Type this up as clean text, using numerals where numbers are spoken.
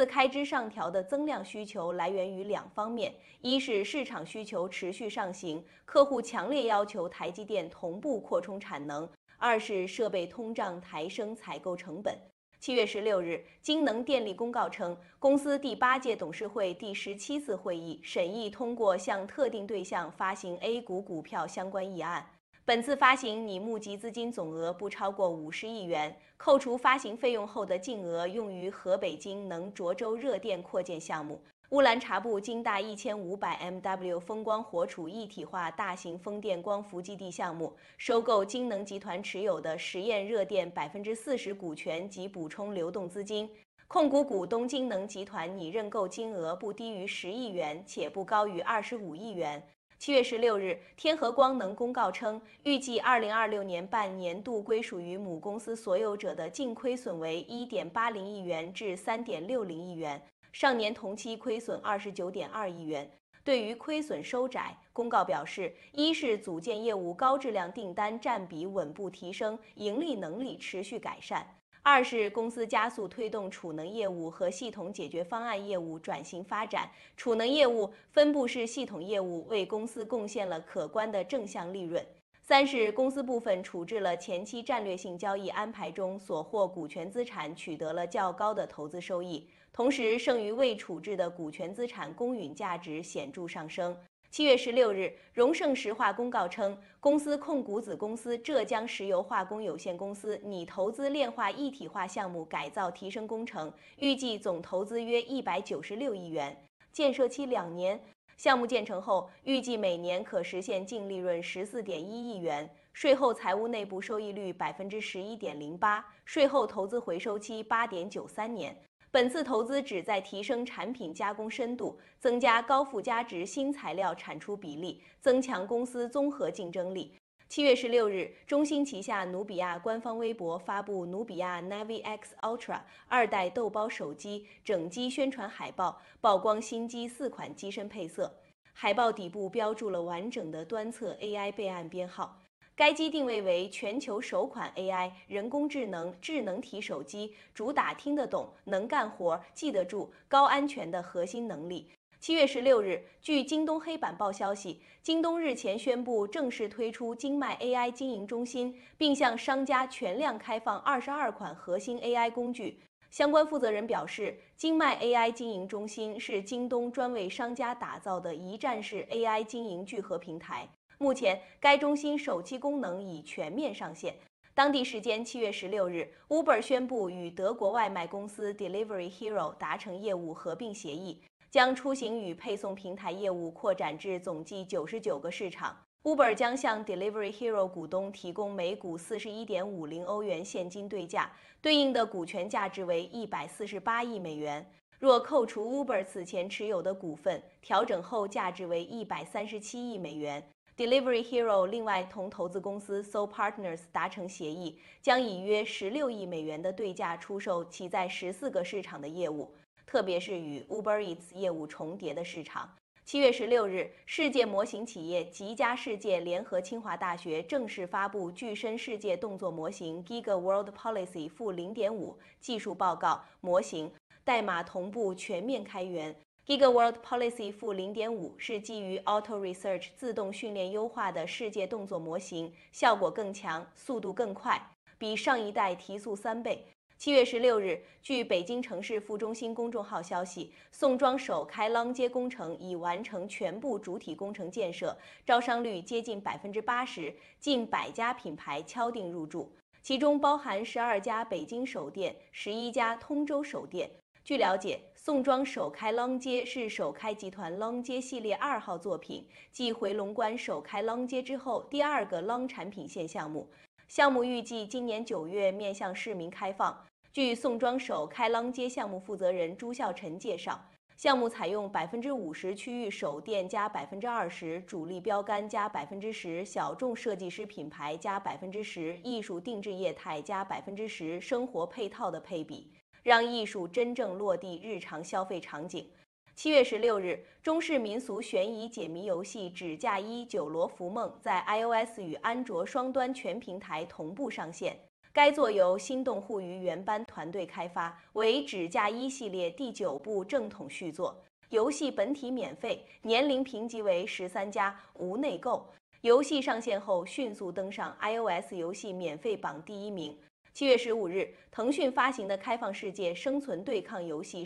开支上调的增量需求来源于两方面：一是市场需求持续上行，客户强烈要求台积电同步扩充产能；二是设备通胀抬升采购成本。7月16日，京能电力公告称，公司第8届董事会第17次会议审议通过向特定对象发行 A 股股票相关议案。本次发行拟募集资金总额不超过50亿元，扣除发行费用后的净额用于河北京能涿州热电扩建项目、乌兰察布京大1500MW 风光火储一体化大型风电光伏基地项目、收购京能集团持有的实验热电40%股权及补充流动资金。控股股东京能集团拟认购金额不低于10亿元，且不高于25亿元。7月16日，天合光能公告称，预计2026年半年度归属于母公司所有者的净亏损为1.80亿元至3.60亿元，上年同期亏损29.2亿元。对于亏损收窄，公告表示，一是组件业务高质量订单占比稳步提升，盈利能力持续改善；二是公司加速推动储能业务和系统解决方案业务转型发展，储能业务、分布式系统业务为公司贡献了可观的正向利润；三是公司部分处置了前期战略性交易安排中所获股权资产取得了较高的投资收益，同时剩余未处置的股权资产公允价值显著上升。7月16日，荣盛石化公告称，公司控股子公司浙江石油化工有限公司拟投资炼化一体化项目改造提升工程，预计总投资约196亿元，建设期2年。项目建成后，预计每年可实现净利润14.1亿元，税后财务内部收益率11.08%，税后投资回收期8.93年。本次投资旨在提升产品加工深度，增加高附加值新材料产出比例，增强公司综合竞争力。7月16日，中兴旗下努比亚官方微博发布努比亚 Navi X Ultra 2代豆包手机整机宣传海报，曝光新机4款机身配色。海报底部标注了完整的端侧 AI 备案编号。该机定位为全球首款 AI 人工智能智能体手机，主打听得懂、能干活、记得住、高安全的核心能力。7月16日，据京东黑板报消息，京东日前宣布正式推出京迈 AI 经营中心，并向商家全量开放22款核心 AI 工具。相关负责人表示，京迈 AI 经营中心是京东专为商家打造的一站式 AI 经营聚合平台。目前，该中心首期功能已全面上线。当地时间7月16日 ，Uber 宣布与德国外卖公司 Delivery Hero 达成业务合并协议，将出行与配送平台业务扩展至总计99个市场。Uber 将向 Delivery Hero 股东提供每股41.50欧元现金对价，对应的股权价值为148亿美元。若扣除 Uber 此前持有的股份，调整后价值为137亿美元。Delivery Hero 另外同投资公司 Soul Partners 达成协议，将以约16亿美元的对价出售其在14个市场的业务，特别是与 Uber Eats 业务重叠的市场。7月16日，世界模型企业吉家世界联合清华大学正式发布具身世界动作模型 Giga World Policy -0.5 技术报告模型，代码同步全面开源。Giga World Policy -0.5 是基于 Auto Research 自动训练优化的世界动作模型，效果更强，速度更快，比上一代提速3倍。7月16日，据北京城市副中心公众号消息，宋庄首开浪街工程已完成全部主体工程建设，招商率接近80%，近100家品牌敲定入驻，其中包含12家北京首店、11家通州首店。据了解，宋庄首开浪街是首开集团浪街系列2号作品，继回龙观首开浪街之后第2个浪产品线项目。项目预计今年9月面向市民开放。据宋庄首开浪街项目负责人朱孝臣介绍，项目采用50%区域首店加20%主力标杆加10%小众设计师品牌加10%艺术定制业态加10%生活配套的配比，让艺术真正落地日常消费场景。7月16日，中式民俗悬疑解谜游戏《纸嫁衣酒罗浮梦》在 iOS 与安卓双端全平台同步上线。 该作由心动互娱原班团队开发，为《纸嫁衣》系列第9部正统续作。游戏本体免费，年龄评级为13+，无内购。游戏上线后迅速登上 iOS 游戏免费榜第1名。7月15日，腾讯发行的开放世界生存对抗游戏